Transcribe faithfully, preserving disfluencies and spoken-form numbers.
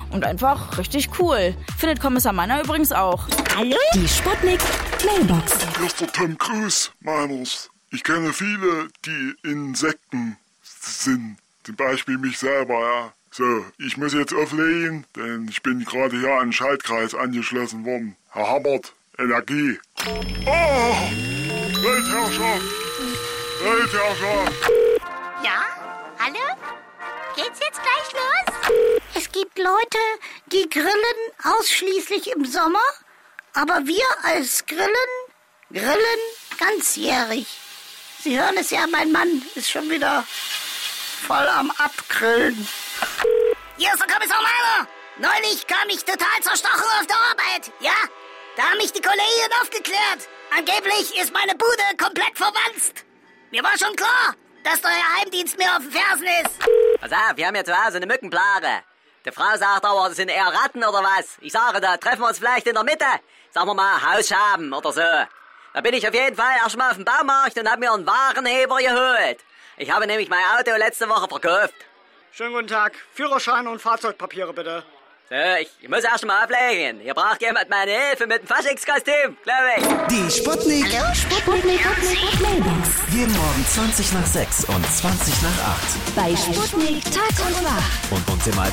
und einfach richtig cool. Findet Kommissar Meiner übrigens auch. Hallo? Die Sputnik Mailbox. Hier ist der Tom Cruise Meiners. Ich kenne viele, die Insekten sind. Zum Beispiel mich selber, ja. So, ich muss jetzt auflegen, denn ich bin gerade hier an den Schaltkreis angeschlossen worden. Herr Hammert, Energie. Oh! Weltherrschaft! Weltherrschaft! Ja? Hallo? Geht's jetzt gleich los? Es gibt Leute, die grillen ausschließlich im Sommer, aber wir als Grillen, grillen ganzjährig. Sie hören es ja, mein Mann ist schon wieder voll am Abgrillen. Hier ist der Kommissar Meiner. Neulich kam ich total zerstochen auf der Arbeit. Ja, da haben mich die Kollegen aufgeklärt. Angeblich ist meine Bude komplett verwanzt. Mir war schon klar, dass der Geheimdienst mir auf den Fersen ist. Pass auf, wir haben ja zu Hause eine Mückenplage. Die Frau sagt aber, das sind eher Ratten oder was. Ich sage, da treffen wir uns vielleicht in der Mitte. Sagen wir mal Hausschaben oder so. Da bin ich auf jeden Fall erstmal auf dem Baumarkt und habe mir einen Warenheber geholt. Ich habe nämlich mein Auto letzte Woche verkauft. Schönen guten Tag. Führerschein und Fahrzeugpapiere bitte. So, ich, ich muss erst mal ablegen. Hier braucht jemand meine Hilfe mit dem Faschingskostüm, glaube ich. Die Sputnik. Hallo, Sputnik Mailbox. Jeden Morgen zwanzig nach sechs und zwanzig nach acht. Bei Sputnik Tag und Nacht. Und uns im